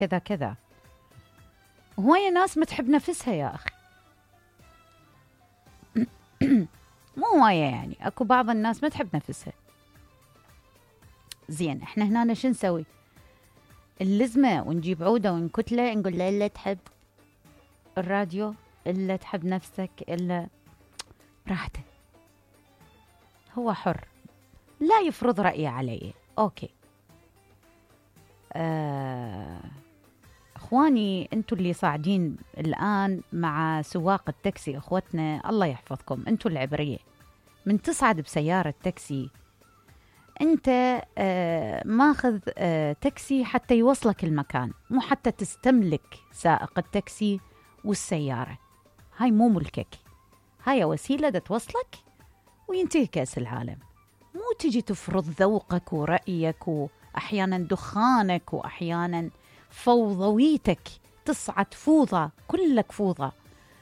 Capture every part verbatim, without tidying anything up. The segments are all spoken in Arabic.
كذا كذا. هواية ناس ما تحب نفسها يا أخي. مو هواية يعني، أكو بعض الناس ما تحب نفسها. زين إحنا هنا شو نسوي؟ اللزمة ونجيب عودة ونكتلة نقول له إلا تحب الراديو، إلا تحب نفسك، إلا براحته، هو حر، لا يفرض رأيه علي. أوكي. آه اخواني انتوا اللي صاعدين الان مع سواق التاكسي، اخوتنا الله يحفظكم، انتوا العبريه. من تصعد بسياره تاكسي انت آه ماخذ آه تاكسي حتى يوصلك المكان، مو حتى تستملك سائق التاكسي والسياره. هاي مو ملكك، هاي وسيله دا توصلك وينتهي كاس العالم. مو تجي تفرض ذوقك ورأيك واحيانا دخانك واحيانا فوضويتك، تصعد فوضى، كلك فوضى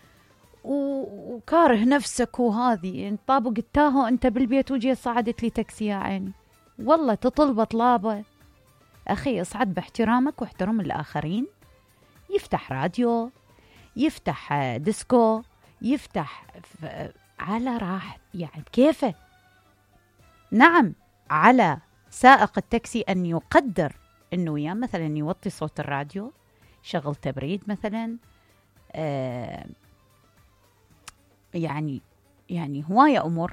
وكاره نفسك. وهذه طابق التاهو انت بالبيت وجي صعدت لي تاكسي يا عيني، والله تطلب طلابه. اخي اصعد باحترامك واحترم الاخرين. يفتح راديو، يفتح ديسكو، يفتح على راح يعني كيفه. نعم، على سائق التاكسي ان يقدر انه وياه مثلا يوطي صوت الراديو، شغل تبريد مثلا، آه يعني يعني هواية امور.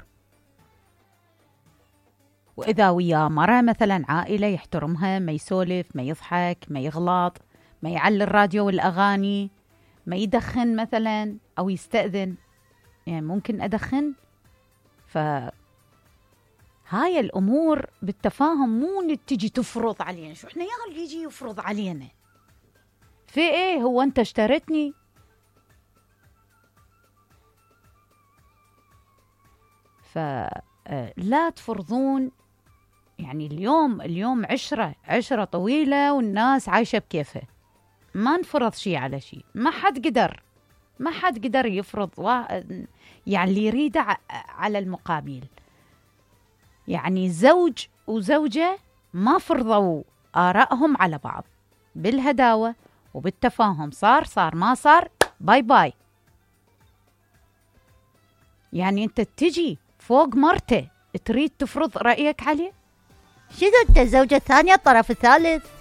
واذا وياه مرة مثلا عائلة يحترمها، ما يسولف، ما يضحك، ما يغلط، ما يعلي الراديو والاغاني، ما يدخن مثلا او يستأذن. يعني ممكن ادخن. ف هاي الأمور بالتفاهم، مو تجي تفرض علينا. شو احنا يا اللي يجي يفرض علينا في ايه؟ هو انت اشتريتني؟ فلا تفرضون. يعني اليوم اليوم عشرة عشرة طويلة والناس عايشة بكيفها، ما نفرض شيء على شيء. ما حد قدر ما حد قدر يفرض يعني اللي يريده على المقابل. يعني زوج وزوجة ما فرضوا آرائهم على بعض، بالهداوة وبالتفاهم. صار صار، ما صار باي باي. يعني انت تجي فوق مرته تريد تفرض رأيك عليه؟ شنو انت الزوجة الثانية الطرف الثالث؟